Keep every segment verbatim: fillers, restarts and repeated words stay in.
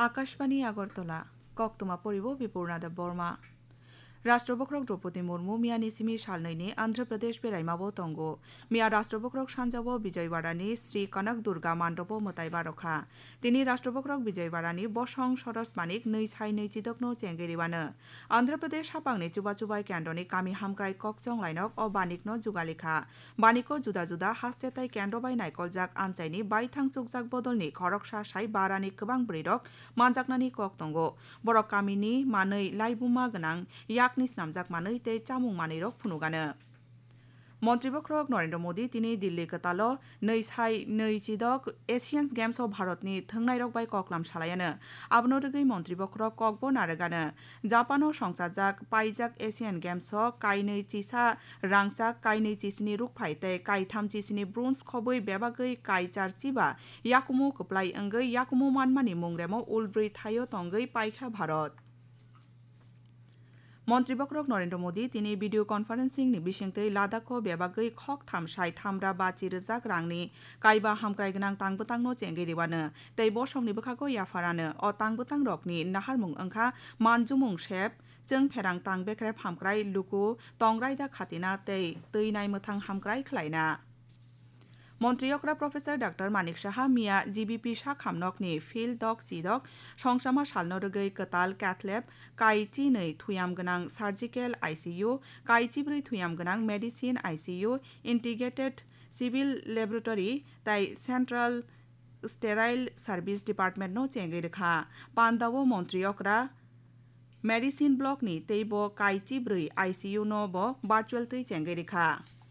আকাশবাণী আগরতলা কক্তমা পরিব বিপূর্ণাদা বর্মা রাষ্ট্রবক্রক দ্রৌপদী মুর্মু মিয়া নিসিমি সালনৈনি অন্ধ্রপ্রদেশ বেরাইমাবো তঙ্গো মিয়া রাষ্ট্রবক্রক সানজাবো বিজয়বাড়ানি শ্রী কনক দুর্গা মান্ডপো মতাইবা রখা তিনি রাষ্ট্রবক্রক বিজয়বাড়ানি বসং সরস মানিক नै সাই नै চিদকনো চেঙ্গেরিবানো অন্ধ্রপ্রদেশ হাপাংনি চুবা চুবাই কেন্দ্রনি কামি হামক্রাই ককচং লাইনক অ বানিকনো जुगालिखा बानिको जुदा जुदा हास्तेताई केन्द्र बाय नायकल जाक आमचाइनि बायथां चुकजाक बदलनि खरकसा साइ बारानि गोबां ब्रैरक मानजाकनानि कक तंगो बरक कामिनि मानै लाइबुमा गोनां याकनि स्नामजाक मानै ते चामुं मानैरक फुनुगानो মন্ত্রীবক্রক নরেন্দ্র মোদী তিনি দিল্লি কতাল नै সাই नै চিদক এশিয়ান গেমস অফ ভারতনি থংনাইরক বাই ককলাম সালায়ানো আবনো রগৈ মন্ত্রীবক্রক ককবো নারগানো জাপানো সংসারজাক পাইজাক এশিয়ান গেমস কাইनै চিসা রাংচাক কাইनै চিসিনি রুকফাই তে কাইথাম চিসিনি ব্রোঞ্জ খबै বেবাগৈ কাই চার চিবা ইয়াকুমু কপ্লাই অঙ্গৈ ইয়াকুমু মানমানি মুংরেমো উলব্रै থাইও তঙ্গৈ পাইখা ভারত মন্ত্রীবক্রক নরেন্দ্র মোদী তিনি ভিডিও কনফারেন্সিং नि बिसिंतै लादाखो बेबागै खक थामसाय थामरा बाचि रोजाक रांनि काइबा हामक्राय गोनां तांबोतांनो चेंगेरिबानो तै बसंनि बखाखौ याफारानो अ तांबोतां रकनि नाहारमुं ओंखा मानजुमुं शेप जों फेरां तां बेख्रेब हामक्राय लुकु तंग्रायदा खातिना तै तैनाय मोथां हामक्राय खलायना মন্ত্রীয়করা প্রফেসর ডাক্তার মানিক সাহা মিয়া জিবিপি সা খামনকনি ফিল দক চিদক সংসামা সালনরগৈ কতাল ক্যাথলেব কাইচি नै থুয়াম गोनां সার্জিক্যাল আইসিইউ কাইচি ব্रै থুয়াম गोनां medicine ICU integrated civil laboratory তাই central sterile service department no চেঙ্গৈ রেখা পান্দাও মন্ত্রীয়করা মেডিসিন ব্লকনি তৈব কাইচি ব্रै আইসিইউ নো ব ভার্চুয়াল তৈ চেঙ্গৈ রেখা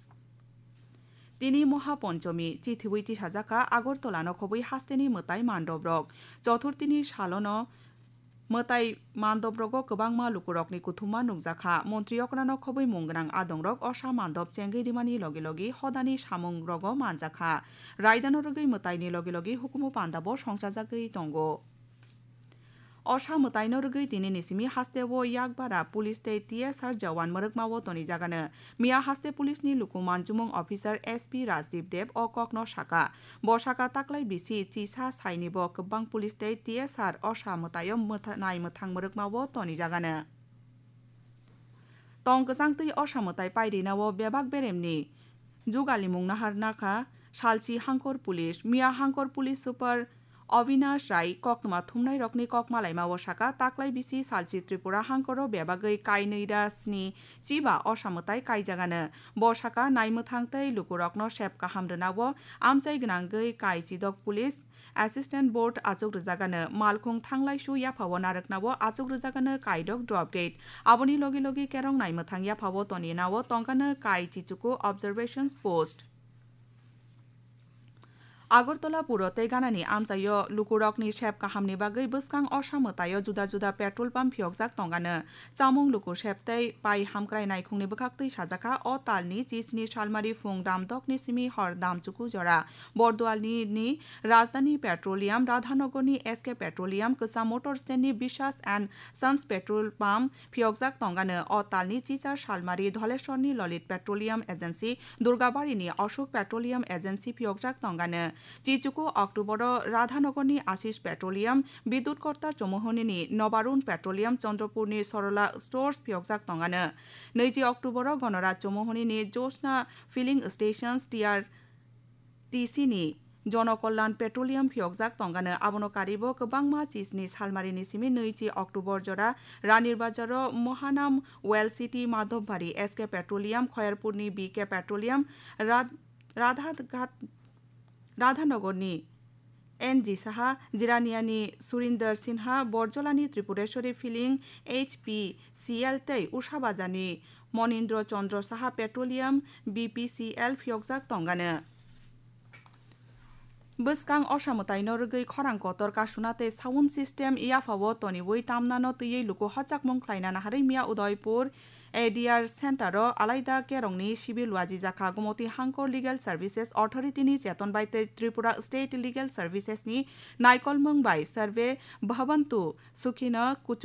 তিনি মহাপঞ্চমী চিথিবৈতি সাজাকা আগরতলা নখবৈ হাস্তেনি মতাই মান্ডব্রক চতুর্থিনি সালন মতাই মান্ডব্রগ গোबांमा লুকুরকনি কুথুমা নুকজাখা মন্ত্রীয়করা নখবৈ মুংগনাং আদংরক অসা মান্ডব চেঙ্গৈরিমানি লগে লগে হদানি সামুং রগ মানজাখা রায়দানরগৈ মতাইনি লগে লগে হুকুমু পান্দাবো সংসাজাগৈ তঙ্গ অসা মতাইন রগৈ তিনি নিসিমি হাস্তেবো ইয়াকবারা পুলিশ তে টিএসআর জওয়ান মরকমাবো তনি জাগানো মিয়া হাস্তে পুলিশনি লুকু মানজুমুং অফিসার এসপি রাজদীপ দেব অ ককন শাখা বসাকা তাকলাই বিসি চিসা সাইনিব গোबां পুলিশ তে টিএসআর অসা মতায় নাই মথাং মরকমাবো তনি জাগানো তং গজাং তৈ অসা মতাই পাইরিনাও বেবাক বেরেমনি जुगालिमुं नाहार नाखा सालची हांकर पुलिस मिया हांकर पुलिस सुपार অবিনাশ রায় ককমা থুমনাই রকনি ককমালাইমা Osaka তাকলাই BC সালচি Tripura হাঙ্কর বেবাগৈ কাইনৈরা স্নি Chiba অসামতাই কাইজাগানো বসাকা নাইমোথাংতৈ লুকুরকন shape কাহামদনাও আমচাই গোনাंगै কাই চিদক police assistant board আচক রজাগানো মালখুং থাংলাইসু ইয়াফাও নারকনাও আচক রজাগানো কাইডক drop gate আবনি লগে লগে কেরং নাইমোথাং ইয়াফাও তনিনাও তংকানো কাই চিচুকু অবজারভেশনস পোস্ট আগরতলা পুরতে গানানি আমচাইয় লুকুরকনি সেপ কাহামনি বাগৈ বসকাং অসামতায় जुदा जुदा पेट्रोल पाम्प फियकजाक तंगानो चामुं लुकु सेपतै पाइ हामक्राय नायखुंनि बखाक्तै साजाखा अ तालनि चिसनि सालमारि फुं दामदकनि सिमि हर दामचुकु जरा बरदुआलनि नि राजधानी पेट्रोलियाम राधानगरनि एसके पेट्रोलियाम कोसा motor स्टेन्डनि बिशास and sons petrol pump फियकजाक तंगानो a तालनि चिचार सालमारि धलेश्वरनि Lalit petroleum agency दुर्गाबारिनि Ashok petroleum agency फियकजाक तंगानो चिचुकु October राधानगरनि Ashish petroleum विद्युतकर्ता चमोहनिनि नबारुण petroleum चंद्रपुरनि Sarla stores फियकजाक तंगानो नैजि अक्टोबर गणराज चमोहनिनि जोशना फिलिंग स्टेशन्स टिआर टिसिनि जनकल्याण पेट्रोलियाम फियकजाक तंगानो आबनो कारिबो गोबांमा चिसनि सालमारिनि सिमि नैजि अक्टोबर जरा रानीर बाजार Mahanama well city माधवबारी SK petroleum खयरपुरनि BK petroleum राधाघाट राधानगरनि N G Saha जिरानियानि Surinder Sinha बरजलानि Tripureshwari filling H P CL तै उषाबाजारनि मनीन्द्र चंद्र Saha petroleum BPCL फियकजाक तंगानो बसकां असामताय नरगै खरां Qatar कासुनाते sound system याफावो तनिवै तामनानो तैयै लुकु हचाकमुं ख्लायना नाहारै मिया Udaipur एडिआर centre आलायदा केरंनि civil वाजी जाखा गमति हांकर legal services अथॉरिटीनि चेतन बायते Tripura state legal सार्भिसेसनि नायकल मंबाय सर्वे भवन्तु सुखिनो